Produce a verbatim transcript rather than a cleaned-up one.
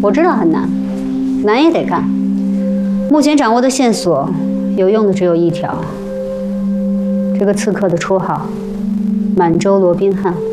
我知道很难，难也得干。目前掌握的线索，有用的只有一条。这个刺客的绰号，满洲罗宾汉。